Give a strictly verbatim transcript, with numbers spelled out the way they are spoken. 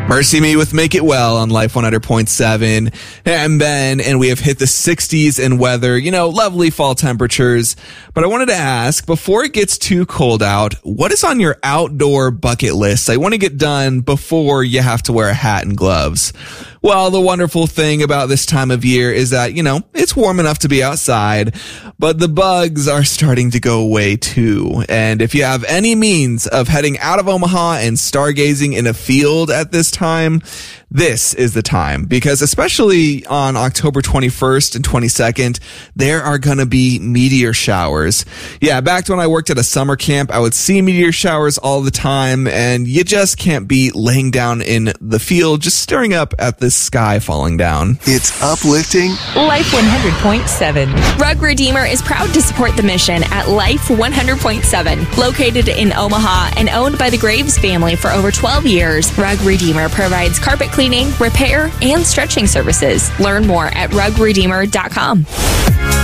Mercy Me with Make It Well on Life one hundred point seven. And Ben, and we have hit the sixties in weather, you know, lovely fall temperatures. But I wanted to ask, before it gets too cold out, what is on your outdoor bucket list? I want to get done before you have to wear a hat and gloves. Well, the wonderful thing about this time of year is that, you know, it's warm enough to be outside, but the bugs are starting to go away too. And if you have any means of heading out of Omaha and stargazing in a field at this time, this is the time, because especially on October twenty-first and twenty-second, there are going to be meteor showers. Yeah, back to when I worked at a summer camp, I would see meteor showers all the time, and you just can't be laying down in the field just staring up at the sky falling down. It's uplifting. Life one hundred point seven. Rug Redeemer is proud to support the mission at Life one hundred point seven. Located in Omaha and owned by the Graves family for over twelve years, Rug Redeemer provides carpet cleaning, repair, and stretching services. Learn more at rug redeemer dot com.